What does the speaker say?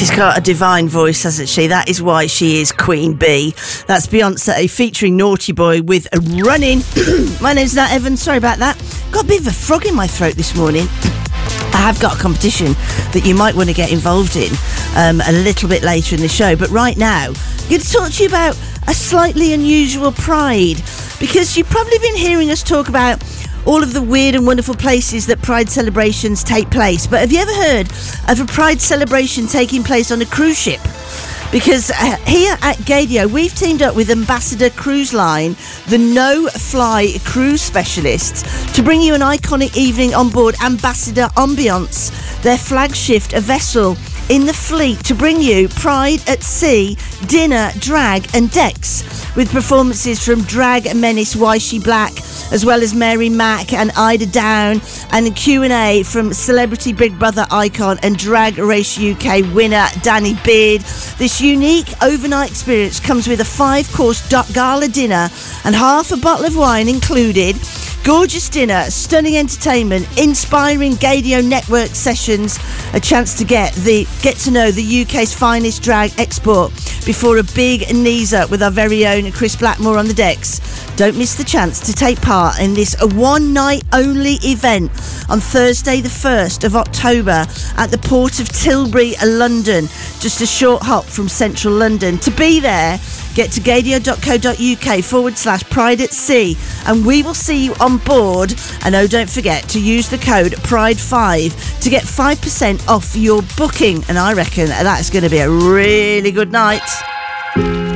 She's got a divine voice, hasn't she? That is why she is Queen Bee. That's Beyonce featuring Naughty Boy with Running. My name's Nat Evans. Sorry about that. Got a bit of a frog in my throat this morning. I have got a competition that you might want to get involved in a little bit later in the show. But right now, I'm going to talk to you about a slightly unusual pride, because you've probably been hearing us talk about all of the weird and wonderful places that Pride celebrations take place. But have you ever heard of a Pride celebration taking place on a cruise ship? Because here at Gaydio, we've teamed up with Ambassador Cruise Line, the no-fly cruise specialists, to bring you an iconic evening on board Ambassador Ambiance, their flagship vessel in the fleet, to bring you Pride at Sea, dinner, drag and decks, with performances from drag menace Yshi Black, as well as Mary Mack and Ida Down, and a Q&A from Celebrity Big Brother icon and Drag Race UK winner Danny Beard. This unique overnight experience comes with a 5-course gala dinner and half a bottle of wine included. Gorgeous dinner, stunning entertainment, inspiring Gaydio network sessions, a chance to get to know the UK's finest drag export before a big knees up with our very own Chris Blackmore on the decks. Don't miss the chance to take part in this one night only event on Thursday the 1st of October at the Port of Tilbury, London, just a short hop from central London. To be there, get to gaydio.co.uk/Pride at Sea, and we will see you on board. And don't forget to use the code PRIDE5 to get 5% off your booking. And I reckon that's going to be a really good night.